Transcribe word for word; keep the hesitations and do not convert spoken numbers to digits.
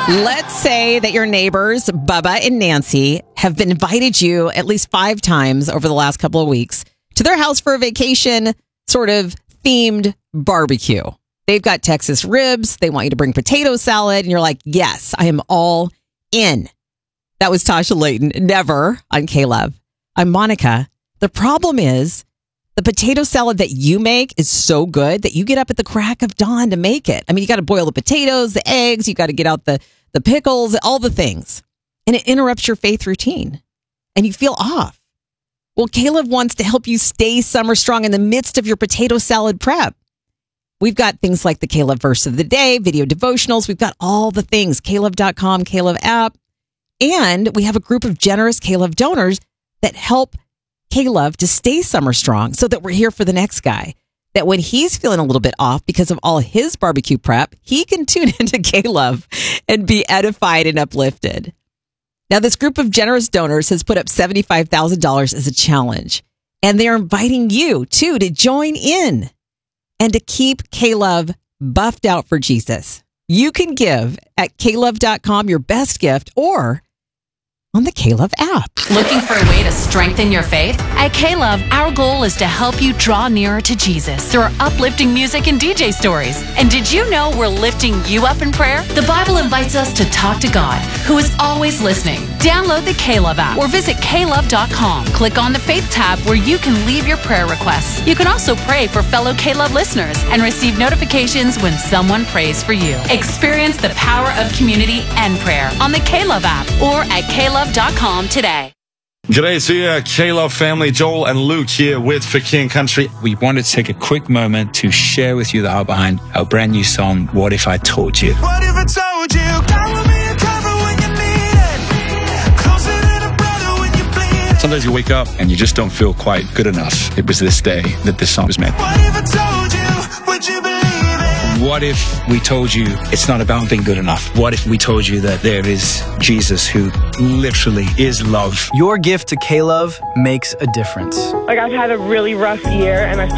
Let's say that your neighbors, Bubba and Nancy, have been invited you at least five times over the last couple of weeks to their house for a vacation, sort of themed barbecue. They've got Texas ribs. They want you to bring potato salad. And you're like, yes, I am all in. That was Tasha Layton. Never on K-Love. I'm Monica. The problem is the potato salad that you make is so good that you get up at the crack of dawn to make it. I mean, you got to boil the potatoes, the eggs, you got to get out the, the pickles, all the things. And it interrupts your faith routine and you feel off. Well, K-Love wants to help you stay summer strong in the midst of your potato salad prep. We've got things like the K-Love verse of the day, video devotionals. We've got all the things, K Love dot com, K-Love app. And we have a group of generous K-Love donors that help K-Love to stay summer strong so that we're here for the next guy. That when he's feeling a little bit off because of all his barbecue prep, he can tune into K-Love and be edified and uplifted. Now, this group of generous donors has put up seventy-five thousand dollars as a challenge. And they're inviting you, too, to join in and to keep K-Love buffed out for Jesus. You can give at K Love dot com your best gift or on the K-Love app. Looking for a way to strengthen your faith? At K-Love, our goal is to help you draw nearer to Jesus through our uplifting music and D J stories. And did you know we're lifting you up in prayer? The Bible invites us to talk to God, who is always listening. Download the K-Love app or visit K Love dot com. Click on the Faith tab where you can leave your prayer requests. You can also pray for fellow K-Love listeners and receive notifications when someone prays for you. Experience the power of community and prayer on the K-Love app or at K Love dot com today. G'day to you, K-Love family. Joel and Luke here with For King Country. We wanted to take a quick moment to share with you the art behind our brand new song, What If I Told You? What if I told you? God will be a cover when you need it. Closer than a brother when you bleed. Sometimes you wake up and you just don't feel quite good enough. It was this day that this song was made. What if I told you? Would you believe it? What if we told you it's not about being good enough? What if we told you that there is Jesus who literally is love? Your gift to K-Love makes a difference. Like, I've had a really rough year, and I